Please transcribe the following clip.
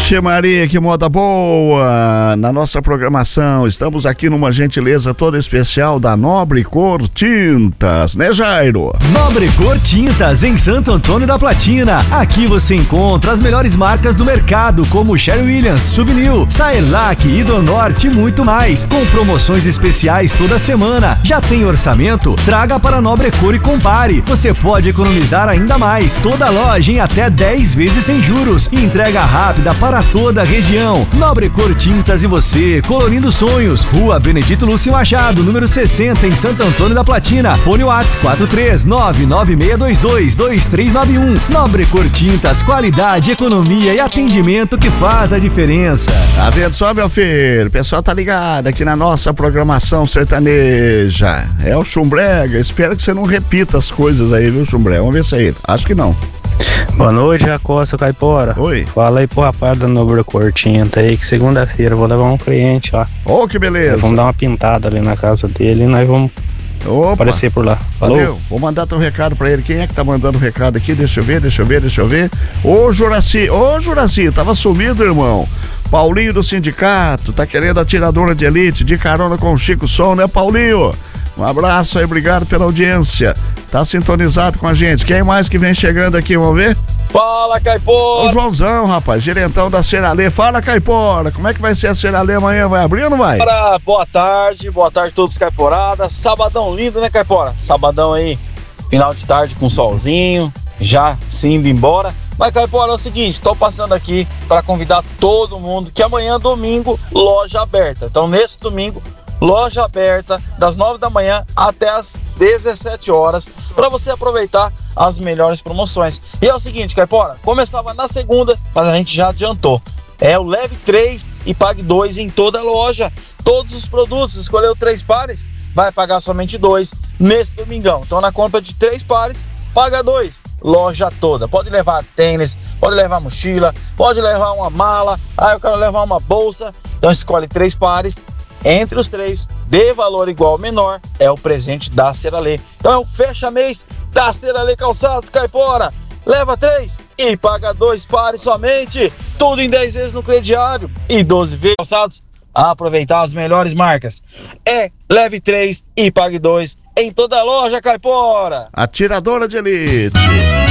Vixe Maria, que moda boa! Na nossa programação, estamos aqui numa gentileza toda especial da Nobre Cor Tintas, né, Jairo? Nobre Cor Tintas, em Santo Antônio da Platina. Aqui você encontra as melhores marcas do mercado, como Sherwin Williams, Souvenir, Saelac, Hidronorte e muito mais, com promoções especiais toda semana. Já tem orçamento? Traga para Nobre Cor e compare. Você pode economizar ainda mais. Toda loja em até 10 vezes sem juros. Entrega rápida para toda a região. Nobre Cor Tintas e você, colorindo sonhos. Rua Benedito Lúcio Machado, número 60, em Santo Antônio da Platina. Fone WhatsApp 43996222391. Nobre Cor Tintas, qualidade, economia e atendimento que faz a diferença. Tá vendo só, meu filho? O pessoal tá ligado aqui na nossa programação sertaneja. É o Chumbrega. Espero que você não repita as coisas aí, viu, Chumbrega? Vamos ver se aí. Acho que não. Boa noite, Jacosta Caipora. Oi. Fala aí pro rapaz da Nobre Cor Tinta aí, que segunda-feira eu vou levar um cliente lá. Ô, que beleza. Vamos dar uma pintada ali na casa dele e nós vamos aparecer por lá. Falou? Valeu. Vou mandar teu recado pra ele. Quem é que tá mandando o recado aqui? Deixa eu ver. Ô, Juraci, tava sumido, irmão. Paulinho do sindicato, tá querendo atiradora de elite, de carona com o Chico Som, né, Paulinho? Um abraço aí, obrigado pela audiência. Tá sintonizado com a gente. Quem mais que vem chegando aqui, vamos ver? Fala, Caipora! O Joãozão, rapaz, gerentão da Seralê. Fala, Caipora, como é que vai ser a Seralê amanhã? Vai abrir ou não vai? Boa tarde todos, Caiporada. Sabadão lindo, né, Caipora? Sabadão aí, final de tarde com solzinho, já se indo embora. Mas, Caipora, é o seguinte, tô passando aqui para convidar todo mundo que amanhã, domingo, loja aberta. Então, nesse domingo, loja aberta das 9 da manhã até as 17 horas para você aproveitar as melhores promoções. E é o seguinte, Caipora, começava na segunda, mas a gente já adiantou. É o leve 3 e pague 2 em toda a loja. Todos os produtos, escolheu 3 pares, vai pagar somente 2 nesse domingão. Então na compra de 3 pares, paga 2, loja toda. Pode levar tênis, pode levar mochila, pode levar uma mala, eu quero levar uma bolsa. Então escolhe 3 pares. Entre os 3, de valor igual ou menor, é o presente da Seralê. Então é o fecha-mês da Seralê Calçados, Caipora. Leva 3 e paga 2 pares somente. Tudo em 10 vezes no crediário e 12 vezes calçados. Aproveitar as melhores marcas. Leve 3 e pague 2 em toda a loja, Caipora. Atiradora de elite.